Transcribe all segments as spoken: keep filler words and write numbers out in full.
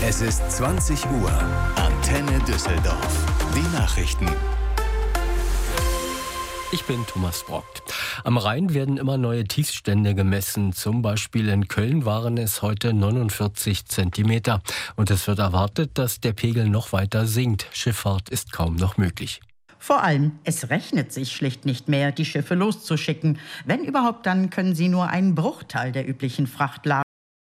Es ist zwanzig Uhr. Antenne Düsseldorf. Die Nachrichten. Ich bin Thomas Brockt. Am Rhein werden immer neue Tiefstände gemessen. Zum Beispiel in Köln waren es heute neunundvierzig Zentimeter. Und es wird erwartet, dass der Pegel noch weiter sinkt. Schifffahrt ist kaum noch möglich. Vor allem, es rechnet sich schlicht nicht mehr, die Schiffe loszuschicken. Wenn überhaupt, dann können sie nur einen Bruchteil der üblichen Fracht laden.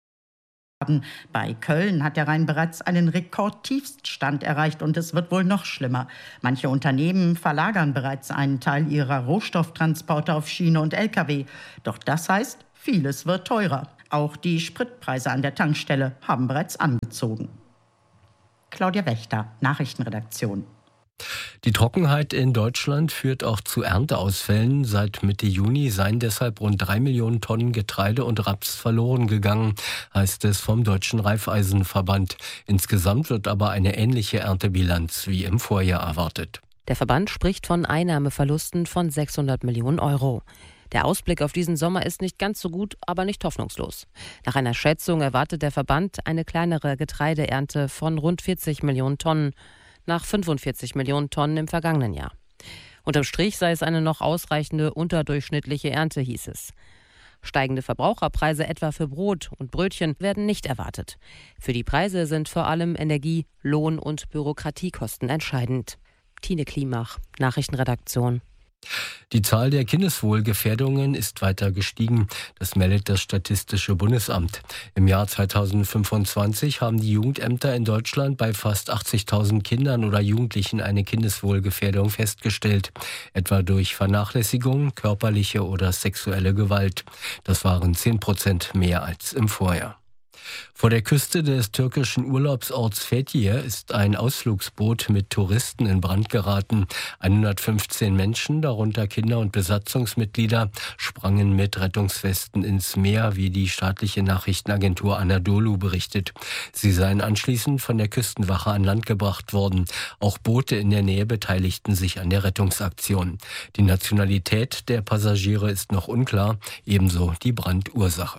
Bei Köln hat der Rhein bereits einen Rekordtiefststand erreicht und es wird wohl noch schlimmer. Manche Unternehmen verlagern bereits einen Teil ihrer Rohstofftransporte auf Schiene und L K W. Doch das heißt, vieles wird teurer. Auch die Spritpreise an der Tankstelle haben bereits angezogen. Claudia Wächter, Nachrichtenredaktion. Die Trockenheit in Deutschland führt auch zu Ernteausfällen. Seit Mitte Juni seien deshalb rund drei Millionen Tonnen Getreide und Raps verloren gegangen, heißt es vom Deutschen Raiffeisenverband. Insgesamt wird aber eine ähnliche Erntebilanz wie im Vorjahr erwartet. Der Verband spricht von Einnahmeverlusten von sechshundert Millionen Euro. Der Ausblick auf diesen Sommer ist nicht ganz so gut, aber nicht hoffnungslos. Nach einer Schätzung erwartet der Verband eine kleinere Getreideernte von rund vierzig Millionen Tonnen. Nach fünfundvierzig Millionen Tonnen im vergangenen Jahr. Unterm Strich sei es eine noch ausreichende unterdurchschnittliche Ernte, hieß es. Steigende Verbraucherpreise etwa für Brot und Brötchen werden nicht erwartet. Für die Preise sind vor allem Energie-, Lohn- und Bürokratiekosten entscheidend. Tine Klimach, Nachrichtenredaktion. Die Zahl der Kindeswohlgefährdungen ist weiter gestiegen. Das meldet das Statistische Bundesamt. Im Jahr zweitausendfünfundzwanzig haben die Jugendämter in Deutschland bei fast achtzigtausend Kindern oder Jugendlichen eine Kindeswohlgefährdung festgestellt. Etwa durch Vernachlässigung, körperliche oder sexuelle Gewalt. Das waren zehn Prozent mehr als im Vorjahr. Vor der Küste des türkischen Urlaubsorts Fethiye ist ein Ausflugsboot mit Touristen in Brand geraten. hundertfünfzehn Menschen, darunter Kinder und Besatzungsmitglieder, sprangen mit Rettungswesten ins Meer, wie die staatliche Nachrichtenagentur Anadolu berichtet. Sie seien anschließend von der Küstenwache an Land gebracht worden. Auch Boote in der Nähe beteiligten sich an der Rettungsaktion. Die Nationalität der Passagiere ist noch unklar, ebenso die Brandursache.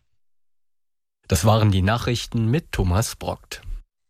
Das waren die Nachrichten mit Thomas Brockt.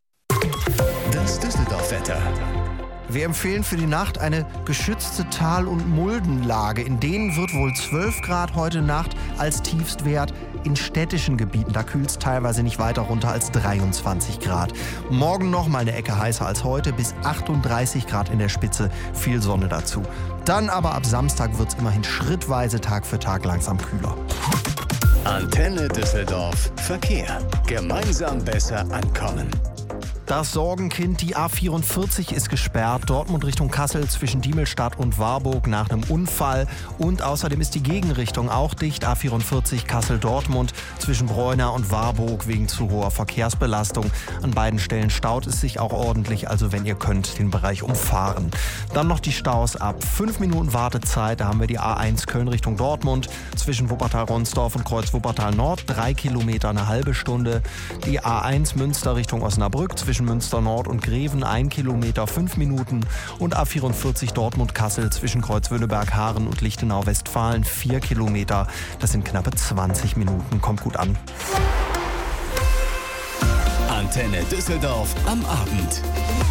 Das Düsseldorf-Wetter. Wir empfehlen für die Nacht eine geschützte Tal- und Muldenlage. In denen wird wohl zwölf Grad heute Nacht als Tiefstwert. In städtischen Gebieten, da kühlt es teilweise nicht weiter runter als dreiundzwanzig Grad. Morgen noch mal eine Ecke heißer als heute, bis achtunddreißig Grad in der Spitze, viel Sonne dazu. Dann aber ab Samstag wird es immerhin schrittweise Tag für Tag langsam kühler. Antenne Düsseldorf. Verkehr. Gemeinsam besser ankommen. Das Sorgenkind, die A vierundvierzig ist gesperrt, Dortmund Richtung Kassel zwischen Diemelstadt und Warburg nach einem Unfall. Und außerdem ist die Gegenrichtung auch dicht, A vierundvierzig Kassel-Dortmund zwischen Bräuna und Warburg wegen zu hoher Verkehrsbelastung. An beiden Stellen staut es sich auch ordentlich, also wenn ihr könnt, den Bereich umfahren. Dann noch die Staus ab fünf Minuten Wartezeit, da haben wir die A eins Köln Richtung Dortmund zwischen Wuppertal-Ronsdorf und Kreuz Wuppertal-Nord, drei Kilometer, eine halbe Stunde. Die A eins Münster Richtung Osnabrück zwischen Münster Nord und Greven, ein Kilometer, fünf Minuten. Und A vierundvierzig Dortmund-Kassel zwischen Kreuzwöhneberg-Haaren und Lichtenau-Westfalen, vier Kilometer. Das sind knappe zwanzig Minuten. Kommt gut an. Antenne Düsseldorf am Abend.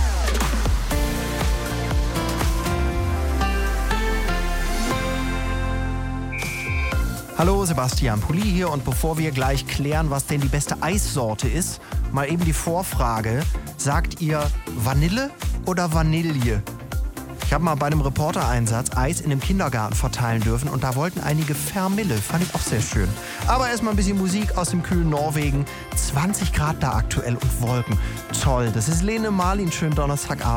Hallo, Sebastian Pulli hier und bevor wir gleich klären, was denn die beste Eissorte ist, mal eben die Vorfrage. Sagt ihr Vanille oder Vanille? Ich habe mal bei einem Reportereinsatz Eis in einem Kindergarten verteilen dürfen und da wollten einige Vermille. Fand ich auch sehr schön. Aber erstmal ein bisschen Musik aus dem kühlen Norwegen. zwanzig Grad da aktuell und Wolken. Toll, das ist Lene Marlin. Schönen Donnerstagabend.